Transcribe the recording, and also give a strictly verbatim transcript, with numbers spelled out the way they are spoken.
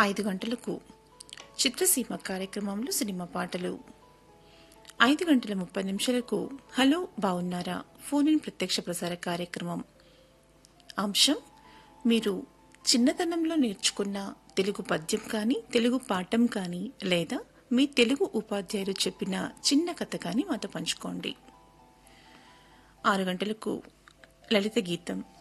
ఐదు గంటలకు చిత్రసీమ కార్యక్రమంలో సినిమా పాటలు, ఐదు గంటల ముప్పై నిమిషాలకు హలో బాగున్నారా ఫోన్ ఇన్ ప్రత్యక్ష ప్రసార కార్యక్రమం. అంశం మీరు చిన్నతనంలో నేర్చుకున్న తెలుగు పద్యం కానీ తెలుగు పాఠం కానీ లేదా మీ తెలుగు ఉపాధ్యాయులు చెప్పిన చిన్న కథ కానీ మాతో పంచుకోండి. ఆరు గంటలకు లలిత గీతం